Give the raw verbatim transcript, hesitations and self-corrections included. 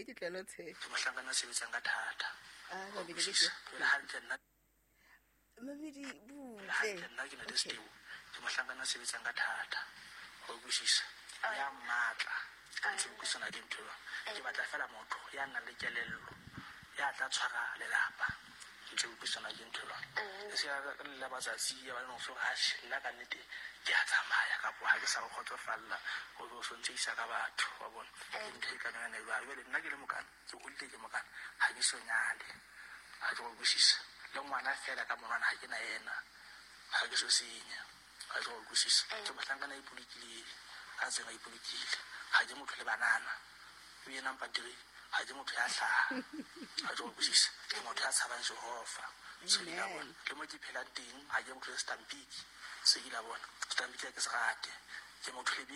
le ke tlelo tshe ke mohlankana sebetsang ka thata ah ba bile ke le hantle nna mabedi butle hantle nna ke na le steo ke mohlankana sebetsang ka thata go bushisa ya matla ke bushana ke ntho ke batla fela motho ya nna le kelello ya tla tshwara le lapa ke bushana ke ntho e se ya la batsatsi ya ba no so hash la ka nete ke a tsamaya ka bo ha ke sa go khotsofalla go go sontse isa ka batho wa bona ke ntho ka nna ne ba le nna ke le mokana ke go ile ke mokana ha ke so nyale ha go bushisa le ngwana fela ka monwana ha ke na yena ha ke so senya ha go bushisa ke batlangana ipulikile ka tsena ipulikile ha ke motho le banana o yena mpatiri ha ke motho ya hlaha ha go bushisa ke motho ya tshabang Jehova se le bona ke mo ke phela teng ha ke motho ya stampiki se ile bona stampiki ke se rate ke motho le